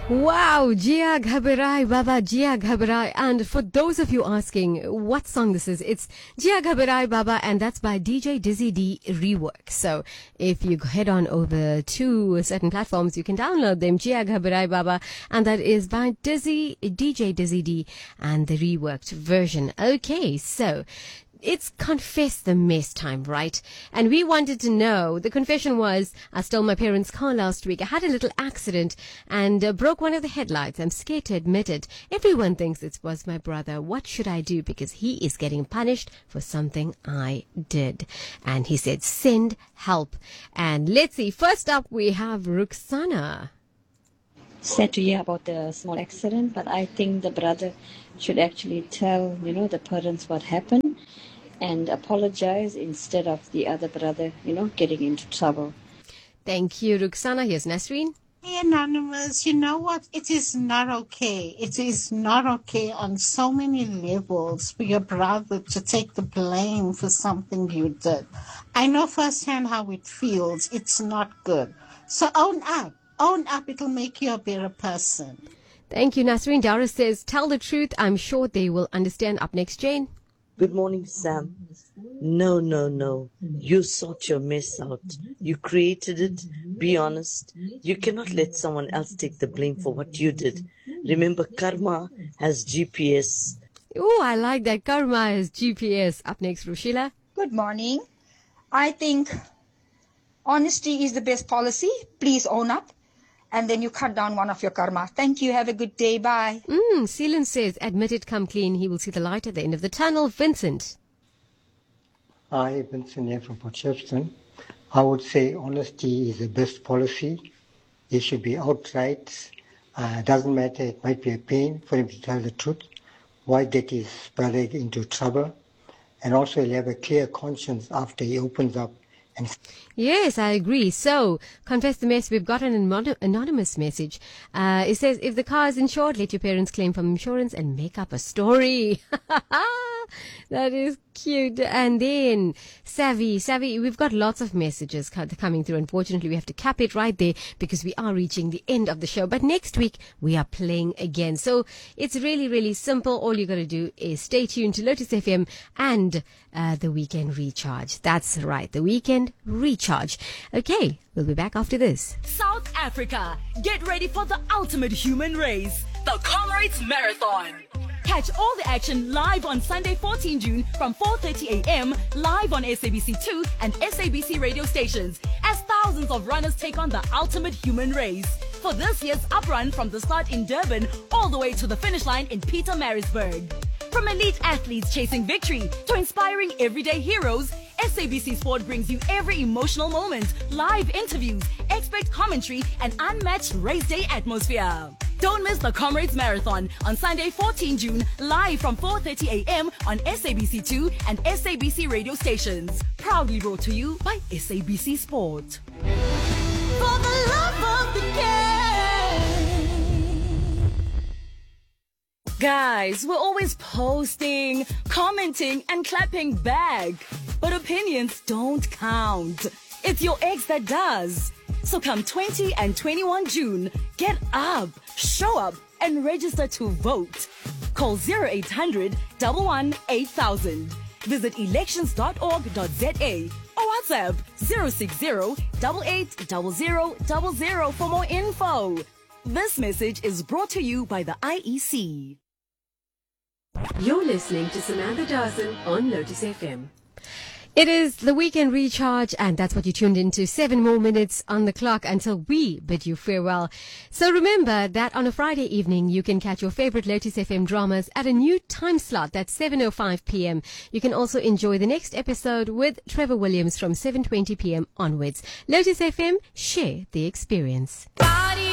Wow, Jia Ghabarai, Baba Jia Ghabarai. And for those of you asking what song this is, it's Jia Ghabarai Baba, and that's by DJ Dizzy D Rework. So if you head on over to certain platforms, you can download them, Jia Ghabarai Baba, and that is by DJ Dizzy D and the reworked version. Okay, so it's Confess the Mess time, right? And we wanted to know, the confession was, I stole my parents' car last week. I had a little accident and broke one of the headlights. I'm scared to admit it. Everyone thinks it was my brother. What should I do? Because he is getting punished for something I did. And he said, send help. And let's see, first up we have Ruxana. Sad to hear about the small accident, but I think the brother should actually tell, the parents what happened and apologize instead of the other brother, getting into trouble. Thank you, Ruxana. Here's Nasreen. Hey, Anonymous, you know what? It is not okay. It is not okay on so many levels for your brother to take the blame for something you did. I know firsthand how it feels. It's not good. So own up. Own up. It'll make you a better person. Thank you, Nasreen. Dara says, tell the truth. I'm sure they will understand. Up next, Jane. Good morning, Sam. No. You sort your mess out. You created it. Be honest. You cannot let someone else take the blame for what you did. Remember, karma has GPS. Oh, I like that. Karma has GPS. Up next, Rushila. Good morning. I think honesty is the best policy. Please own up. And then you cut down one of your karma. Thank you. Have a good day. Bye. Seelan says, admit it, come clean. He will see the light at the end of the tunnel. Vincent. Hi, Vincent here from Port Shepstone. I would say honesty is the best policy. It should be outright. Doesn't matter. It might be a pain for him to tell the truth. Why get his brother into trouble? And also he'll have a clear conscience after he opens up. Yes, I agree. So, confess the mess. We've got an anonymous message. It says, if the car is insured, let your parents claim from insurance and make up a story. That is cute. And then, Savvy, we've got lots of messages coming through. Unfortunately, we have to cap it right there because we are reaching the end of the show. But next week, we are playing again. So, it's really, really simple. All you got to do is stay tuned to Lotus FM and the Weekend Recharge. That's right, the Weekend Recharge. Okay, we'll be back after this. South Africa, get ready for the ultimate human race, the Comrades Marathon. Catch all the action live on Sunday, 14 June from 4:30 a.m. live on SABC2 and SABC radio stations as thousands of runners take on the ultimate human race. For this year's uprun from the start in Durban all the way to the finish line in Pietermaritzburg. From elite athletes chasing victory to inspiring everyday heroes, SABC Sport brings you every emotional moment, live interviews, expert commentary, and unmatched race day atmosphere. Don't miss the Comrades Marathon on Sunday, 14 June, live from 4:30 a.m. on SABC2 and SABC radio stations. Proudly brought to you by SABC Sport. For the love of the game. Guys, we're always posting, commenting, and clapping back. But opinions don't count. It's your ex that does. So come 20 and 21 June, get up, show up, and register to vote. Call 0800 11 8000. Visit elections.org.za or WhatsApp 060 8800 00 for more info. This message is brought to you by the IEC. You're listening to Samantha Dawson on Lotus FM. It is the Weekend Recharge, and that's what you tuned into. 7 more minutes on the clock until we bid you farewell. So remember that on a Friday evening, you can catch your favorite Lotus FM dramas at a new time slot. That's 7:05 p.m. You can also enjoy the next episode with Trevor Williams from 7:20 p.m. onwards. Lotus FM, share the experience. Body